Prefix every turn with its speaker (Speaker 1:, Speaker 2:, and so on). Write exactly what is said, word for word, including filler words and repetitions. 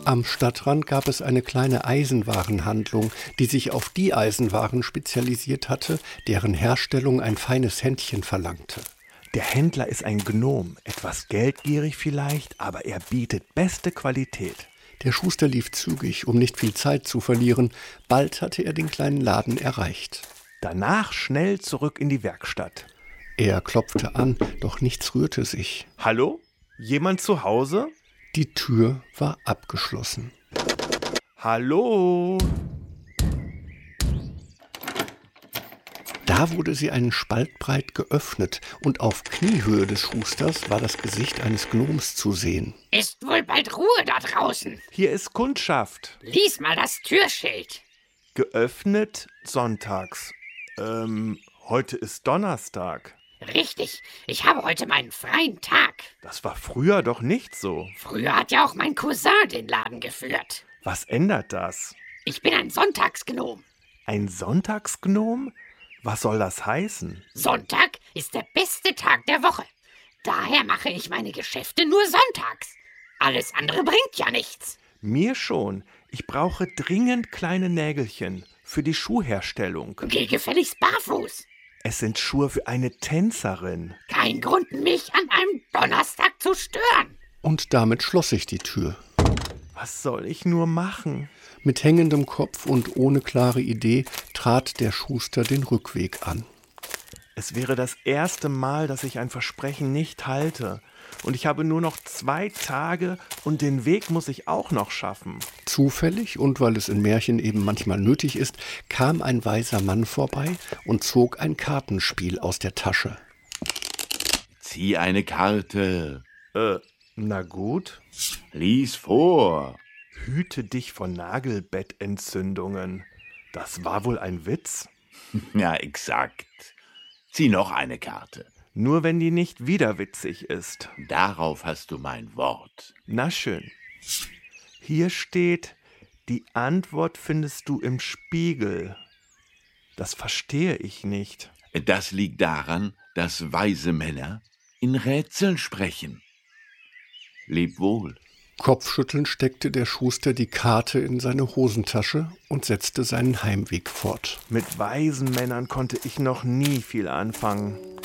Speaker 1: Am Stadtrand gab es eine kleine Eisenwarenhandlung, die sich auf die Eisenwaren spezialisiert hatte, deren Herstellung ein feines Händchen verlangte.
Speaker 2: Der Händler ist ein Gnom, etwas geldgierig vielleicht, aber er bietet beste Qualität.
Speaker 1: Der Schuster lief zügig, um nicht viel Zeit zu verlieren. Bald hatte er den kleinen Laden erreicht.
Speaker 2: Danach schnell zurück in die Werkstatt.
Speaker 1: Er klopfte an, doch nichts rührte sich.
Speaker 2: Hallo? Jemand zu Hause?
Speaker 1: Die Tür war abgeschlossen.
Speaker 2: Hallo?
Speaker 1: Da wurde sie einen Spalt breit geöffnet und auf Kniehöhe des Schusters war das Gesicht eines Gnoms zu sehen.
Speaker 3: Ist wohl bald Ruhe da draußen.
Speaker 2: Hier ist Kundschaft.
Speaker 3: Lies mal das Türschild.
Speaker 2: Geöffnet sonntags. Ähm, heute ist Donnerstag.
Speaker 3: Richtig, ich habe heute meinen freien Tag.
Speaker 2: Das war früher doch nicht so.
Speaker 3: Früher hat ja auch mein Cousin den Laden geführt.
Speaker 2: Was ändert das?
Speaker 3: Ich bin ein Sonntagsgnom.
Speaker 2: Ein Sonntagsgnom? Was soll das heißen?
Speaker 3: Sonntag ist der beste Tag der Woche. Daher mache ich meine Geschäfte nur sonntags. Alles andere bringt ja nichts.
Speaker 2: Mir schon. Ich brauche dringend kleine Nägelchen für die Schuhherstellung.
Speaker 3: Geh gefälligst barfuß.
Speaker 2: Es sind Schuhe für eine Tänzerin.
Speaker 3: Kein Grund, mich an einem Donnerstag zu stören.
Speaker 1: Und damit schloss sich die Tür.
Speaker 2: Was soll ich nur machen?
Speaker 1: Mit hängendem Kopf und ohne klare Idee trat der Schuster den Rückweg an.
Speaker 2: Es wäre das erste Mal, dass ich ein Versprechen nicht halte. Und ich habe nur noch zwei Tage und den Weg muss ich auch noch schaffen.
Speaker 1: Zufällig, und weil es in Märchen eben manchmal nötig ist, kam ein weiser Mann vorbei und zog ein Kartenspiel aus der Tasche.
Speaker 4: Zieh eine Karte.
Speaker 2: Äh, na gut.
Speaker 4: Lies vor.
Speaker 2: Hüte dich vor Nagelbettentzündungen. Das war wohl ein Witz?
Speaker 4: Ja, exakt. Zieh noch eine Karte.
Speaker 2: Nur wenn die nicht wieder witzig ist.
Speaker 4: Darauf hast du mein Wort.
Speaker 2: Na schön. Hier steht, die Antwort findest du im Spiegel. Das verstehe ich nicht.
Speaker 4: Das liegt daran, dass weise Männer in Rätseln sprechen. Leb wohl.
Speaker 1: Kopfschüttelnd steckte der Schuster die Karte in seine Hosentasche und setzte seinen Heimweg fort.
Speaker 2: Mit weisen Männern konnte ich noch nie viel anfangen.